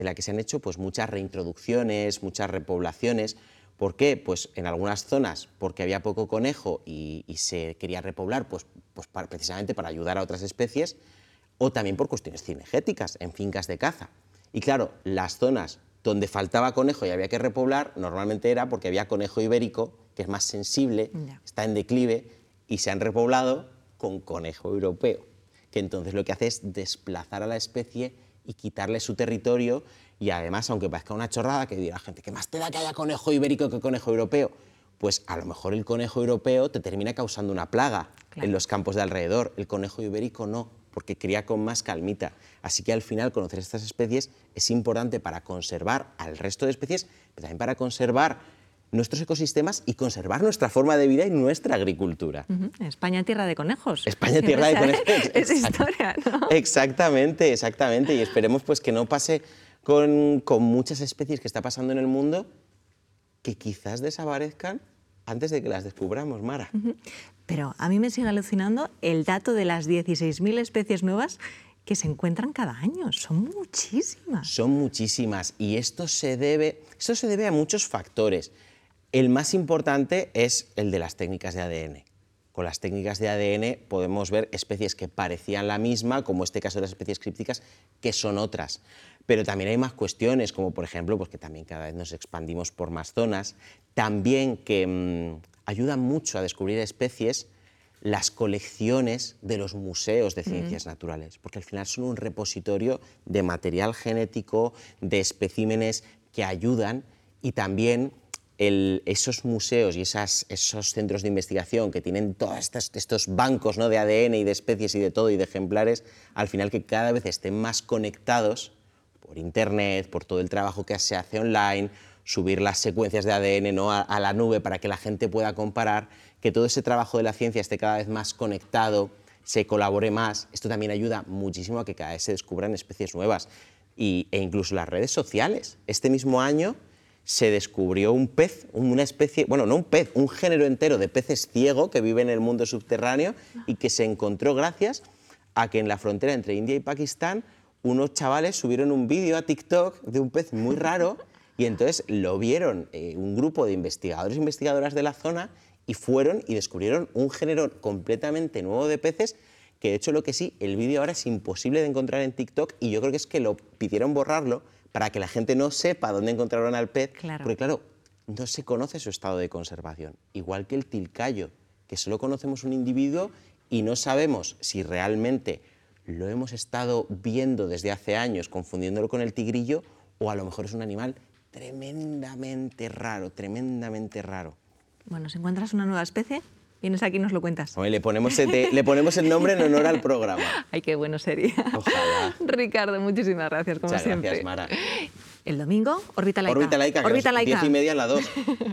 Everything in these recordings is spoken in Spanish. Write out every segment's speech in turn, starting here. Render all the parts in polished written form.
en la que se han hecho pues, muchas reintroducciones, muchas repoblaciones. ¿Por qué? Pues en algunas zonas porque había poco conejo y se quería repoblar precisamente para ayudar a otras especies, o también por cuestiones cinegéticas, en fincas de caza. Y claro, las zonas donde faltaba conejo y había que repoblar, normalmente era porque había conejo ibérico, que es más sensible, está en declive, y se han repoblado con conejo europeo, que entonces lo que hace es desplazar a la especie y quitarle su territorio. Y además, aunque parezca una chorrada, que dirá la gente, ¿qué más te da que haya conejo ibérico que conejo europeo? Pues a lo mejor el conejo europeo te termina causando una plaga en los campos de alrededor, el conejo ibérico no, porque cría con más calmita. Así que al final conocer estas especies es importante para conservar al resto de especies, pero también para conservar nuestros ecosistemas y conservar nuestra forma de vida y nuestra agricultura. España tierra de conejos. España tierra de conejos. Es historia, ¿no? Exactamente, exactamente. Y esperemos pues, que no pase con muchas especies que está pasando en el mundo, que quizás desaparezcan antes de que las descubramos, Mara. Pero a mí me sigue alucinando el dato de las 16.000 especies nuevas que se encuentran cada año. Son muchísimas. Son muchísimas. Y esto se debe a muchos factores. El más importante es el de las técnicas de ADN. Con las técnicas de ADN podemos ver especies que parecían la misma, como este caso de las especies crípticas, que son otras. Pero también hay más cuestiones, como por ejemplo, pues que también cada vez nos expandimos por más zonas. También que ayudan mucho a descubrir especies las colecciones de los museos de ciencias naturales, porque al final son un repositorio de material genético, de especímenes que ayudan, y también esos museos y esos centros de investigación que tienen todos estos bancos, ¿no?, de ADN y de especies y de todo y de ejemplares, al final que cada vez estén más conectados por internet, por todo el trabajo que se hace online, subir las secuencias de ADN, ¿no?, a la nube para que la gente pueda comparar, que todo ese trabajo de la ciencia esté cada vez más conectado, se colabore más. Esto también ayuda muchísimo a que cada vez se descubran especies nuevas. E incluso las redes sociales. Este mismo año se descubrió un pez, una especie, bueno, no un pez, un género entero de peces ciego que vive en el mundo subterráneo y que se encontró gracias a que en la frontera entre India y Pakistán unos chavales subieron un vídeo a TikTok de un pez muy raro y entonces lo vieron un grupo de investigadores e investigadoras de la zona y fueron y descubrieron un género completamente nuevo de peces que, de hecho, lo que sí, el vídeo ahora es imposible de encontrar en TikTok y yo creo que es que lo pidieron borrarlo para que la gente no sepa dónde encontraron al pez, porque claro, no se conoce su estado de conservación. Igual que el tilcayo, que solo conocemos un individuo y no sabemos si realmente lo hemos estado viendo desde hace años, confundiéndolo con el tigrillo, o a lo mejor es un animal tremendamente raro, tremendamente raro. Bueno, si encuentras una nueva especie, vienes aquí y nos lo cuentas. Oye, le ponemos el nombre en honor al programa. Ay, qué bueno sería. Ojalá. Ricardo, muchísimas gracias, como Muchas siempre. Gracias, Mara. El domingo, Órbita Laica. Órbita Laica, Órbita Laica. 10:30 en la 2.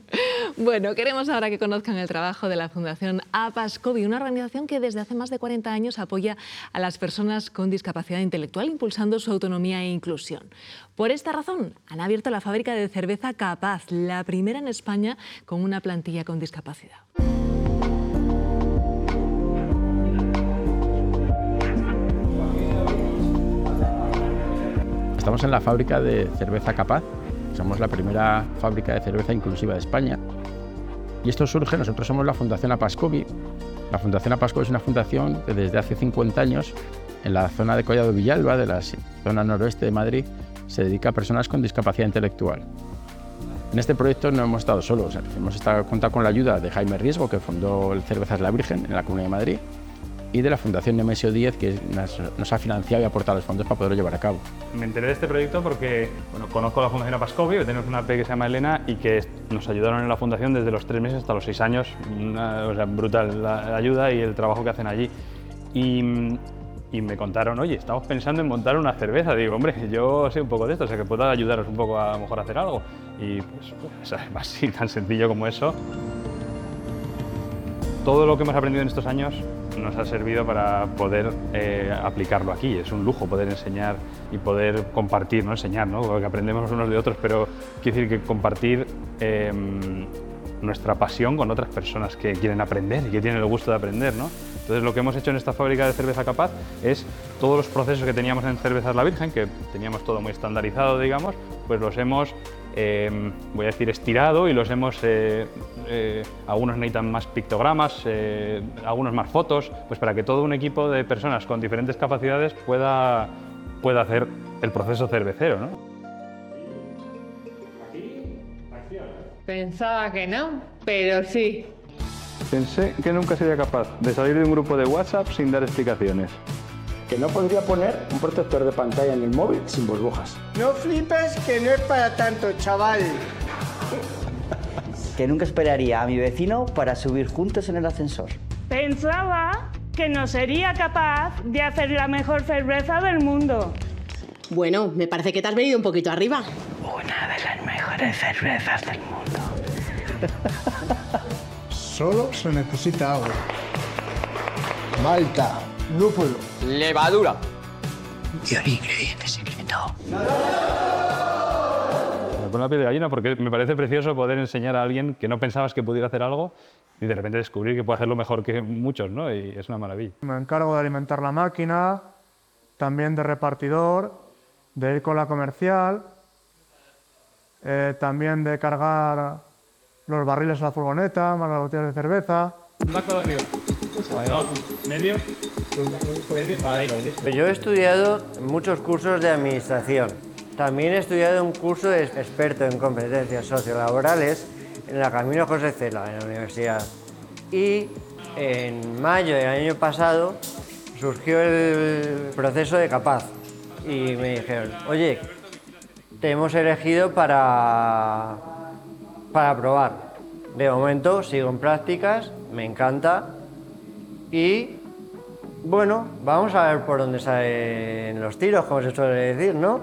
Bueno, queremos ahora que conozcan el trabajo de la Fundación APASCOVI, una organización que desde hace más de 40 años apoya a las personas con discapacidad intelectual, impulsando su autonomía e inclusión. Por esta razón, han abierto la fábrica de cerveza Capaz, la primera en España con una plantilla con discapacidad. Estamos en la fábrica de cerveza Capaz. Somos la primera fábrica de cerveza inclusiva de España. Y esto surge, nosotros somos la Fundación APASCOVI. La Fundación APASCOVI es una fundación que desde hace 50 años, en la zona de Collado Villalba, de la zona noroeste de Madrid, se dedica a personas con discapacidad intelectual. En este proyecto no hemos estado solos, hemos contado con la ayuda de Jaime Riesgo, que fundó el Cervezas La Virgen en la Comunidad de Madrid, y de la Fundación Nemesio 10, que nos ha financiado y aportado los fondos para poderlo llevar a cabo. Me enteré de este proyecto porque conozco la Fundación APASCOVI, tenemos una P que se llama Elena y que nos ayudaron en la Fundación desde los 3 meses hasta los 6 años. Brutal la ayuda y el trabajo que hacen allí. Y me contaron, oye, estamos pensando en montar una cerveza. Digo, hombre, yo sé un poco de esto, o sea que puedo ayudaros un poco a lo mejor a hacer algo. Y pues así, tan sencillo como eso. Todo lo que hemos aprendido en estos años nos ha servido para poder aplicarlo aquí. Es un lujo poder enseñar y poder compartir, no enseñar, ¿no?, porque aprendemos unos de otros, pero quiero decir que compartir nuestra pasión con otras personas que quieren aprender y que tienen el gusto de aprender, ¿no? Entonces lo que hemos hecho en esta fábrica de cerveza Capaz es todos los procesos que teníamos en Cervezas La Virgen, que teníamos todo muy estandarizado, digamos, pues los hemos, voy a decir, estirado y los hemos, algunos necesitan más pictogramas, algunos más fotos, pues para que todo un equipo de personas con diferentes capacidades pueda hacer el proceso cervecero, ¿no? Pensaba que no, pero sí. Pensé que nunca sería capaz de salir de un grupo de WhatsApp sin dar explicaciones. Que no podría poner un protector de pantalla en el móvil sin burbujas. No flipes, que no es para tanto, chaval. Que nunca esperaría a mi vecino para subir juntos en el ascensor. Pensaba que no sería capaz de hacer la mejor cerveza del mundo. Bueno, me parece que te has venido un poquito arriba. Una de las mejores cervezas del mundo. Solo se necesita agua, malta, lúpulo, levadura y un ingrediente secreto. Me pone la piel de gallina porque me parece precioso poder enseñar a alguien que no pensabas que pudiera hacer algo y de repente descubrir que puede hacerlo mejor que muchos, ¿no? Y es una maravilla. Me encargo de alimentar la máquina, también de repartidor, de ir con la comercial, también de cargar los barriles a la furgoneta, más las botellas de cerveza. Medio. Yo he estudiado muchos cursos de administración. También he estudiado un curso de experto en competencias sociolaborales en la Camino José Cela, en la universidad. Y en mayo del año pasado surgió el proceso de Capaz. Y me dijeron, oye, te hemos elegido para probar. De momento sigo en prácticas, me encanta y bueno, vamos a ver por dónde salen los tiros, como se suele decir, ¿no?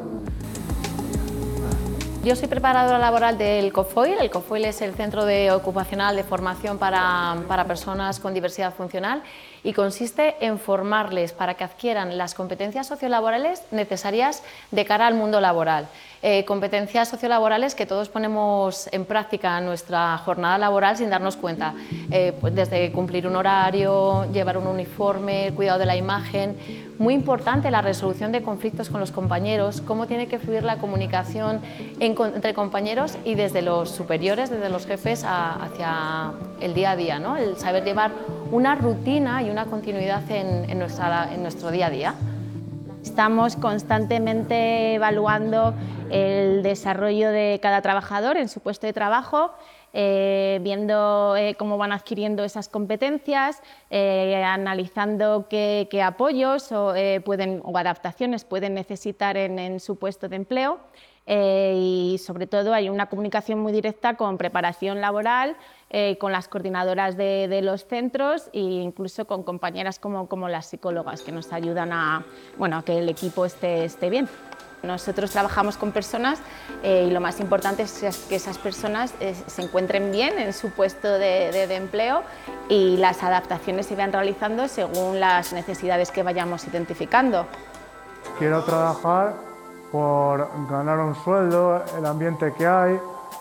Yo soy preparadora laboral del COFOIL. El COFOIL es el Centro Ocupacional de Formación para Personas con Diversidad Funcional y consiste en formarles para que adquieran las competencias sociolaborales necesarias de cara al mundo laboral. Competencias sociolaborales que todos ponemos en práctica en nuestra jornada laboral sin darnos cuenta, pues desde cumplir un horario, llevar un uniforme, el cuidado de la imagen. Muy importante la resolución de conflictos con los compañeros, cómo tiene que fluir la comunicación entre compañeros y desde los superiores, desde los jefes hacia el día a día, ¿no? El saber llevar una rutina y una continuidad en nuestro día a día. Estamos constantemente evaluando el desarrollo de cada trabajador en su puesto de trabajo, viendo cómo van adquiriendo esas competencias, analizando qué apoyos o adaptaciones pueden necesitar en su puesto de empleo. Y sobre todo hay una comunicación muy directa con preparación laboral, con las coordinadoras de los centros e incluso con compañeras como las psicólogas que nos ayudan a que el equipo esté bien. Nosotros trabajamos con personas y lo más importante es que esas personas se encuentren bien en su puesto de empleo y las adaptaciones se vayan realizando según las necesidades que vayamos identificando. Quiero trabajar por ganar un sueldo, el ambiente que hay,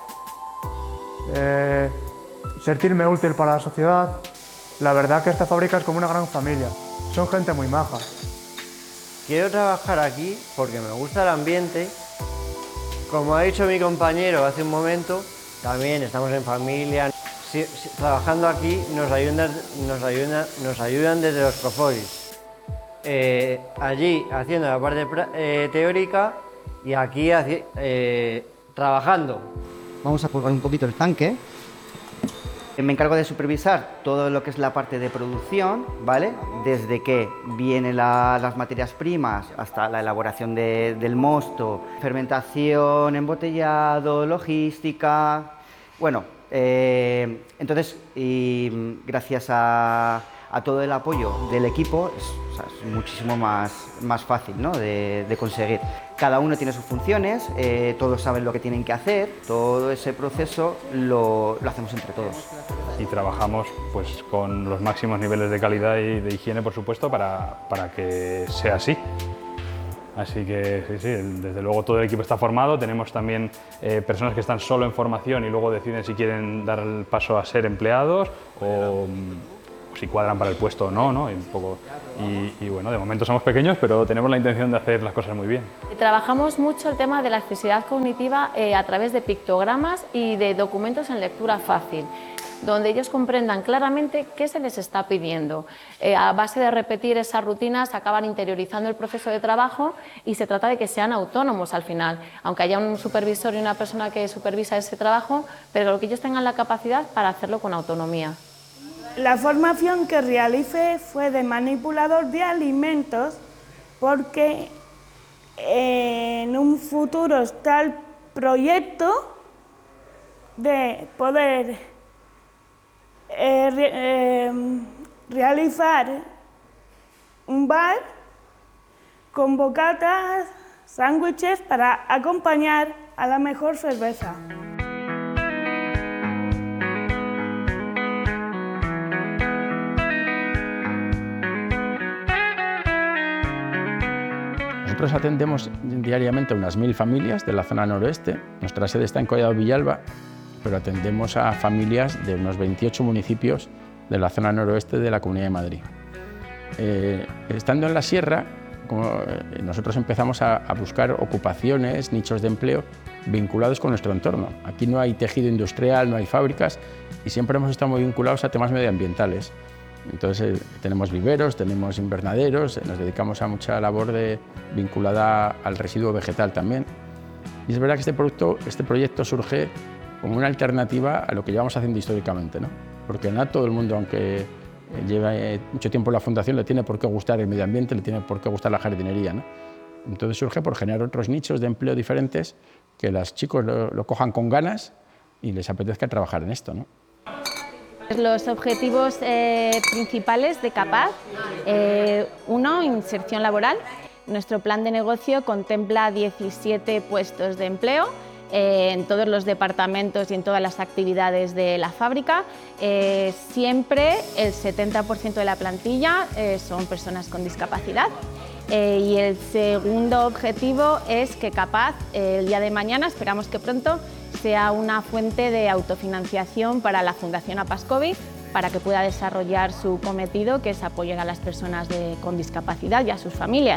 sentirme útil para la sociedad. La verdad que esta fábrica es como una gran familia, son gente muy maja. Quiero trabajar aquí porque me gusta el ambiente. Como ha dicho mi compañero hace un momento, también estamos en familia. Trabajando aquí nos ayudan desde los COFOIs. Allí haciendo la parte teórica y aquí trabajando. Vamos a probar un poquito el tanque. Me encargo de supervisar todo lo que es la parte de producción, ¿vale? Desde que vienen las materias primas hasta la elaboración del mosto, fermentación, embotellado, logística. Bueno, entonces, y gracias a todo el apoyo del equipo es muchísimo más fácil, ¿no? de conseguir. Cada uno tiene sus funciones, todos saben lo que tienen que hacer, todo ese proceso lo hacemos entre todos. Y trabajamos pues, con los máximos niveles de calidad y de higiene, por supuesto, para que sea así. Así que sí, desde luego todo el equipo está formado, tenemos también personas que están solo en formación y luego deciden si quieren dar el paso a ser empleados o si cuadran para el puesto o no, ¿no? Y bueno, de momento somos pequeños, pero tenemos la intención de hacer las cosas muy bien. Trabajamos mucho el tema de la accesibilidad cognitiva a través de pictogramas y de documentos en lectura fácil, donde ellos comprendan claramente qué se les está pidiendo. A base de repetir esas rutinas acaban interiorizando el proceso de trabajo y se trata de que sean autónomos al final, aunque haya un supervisor y una persona que supervisa ese trabajo, pero que ellos tengan la capacidad para hacerlo con autonomía. La formación que realicé fue de manipulador de alimentos porque en un futuro está el proyecto de poder realizar un bar con bocatas, sándwiches para acompañar a la mejor cerveza. Nosotros atendemos diariamente a unas 1000 familias de la zona noroeste. Nuestra sede está en Collado Villalba, pero atendemos a familias de unos 28 municipios de la zona noroeste de la Comunidad de Madrid. Estando en la sierra, nosotros empezamos a buscar ocupaciones, nichos de empleo vinculados con nuestro entorno. Aquí no hay tejido industrial, no hay fábricas y siempre hemos estado muy vinculados a temas medioambientales. Entonces tenemos viveros, tenemos invernaderos, nos dedicamos a mucha labor vinculada al residuo vegetal también. Y es verdad que este proyecto surge como una alternativa a lo que llevamos haciendo históricamente, ¿no? Porque no a todo el mundo, aunque lleve mucho tiempo en la fundación, le tiene por qué gustar el medio ambiente, le tiene por qué gustar la jardinería, ¿no? Entonces surge por generar otros nichos de empleo diferentes, que los chicos lo cojan con ganas y les apetezca trabajar en esto, ¿no? Los objetivos principales de Capaz, uno, inserción laboral. Nuestro plan de negocio contempla 17 puestos de empleo en todos los departamentos y en todas las actividades de la fábrica. Siempre el 70% de la plantilla son personas con discapacidad. Y el segundo objetivo es que Capaz, el día de mañana, esperamos que pronto, sea una fuente de autofinanciación para la Fundación Apascovi, para que pueda desarrollar su cometido, que es apoyar a las personas con discapacidad y a sus familias.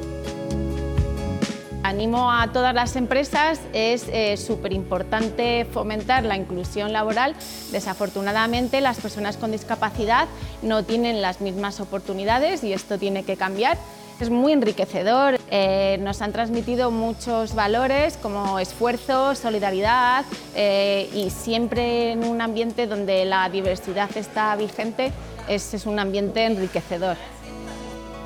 Animo a todas las empresas, es súper importante fomentar la inclusión laboral. Desafortunadamente, las personas con discapacidad no tienen las mismas oportunidades y esto tiene que cambiar. Es muy enriquecedor, nos han transmitido muchos valores como esfuerzo, solidaridad y siempre en un ambiente donde la diversidad está vigente, es un ambiente enriquecedor.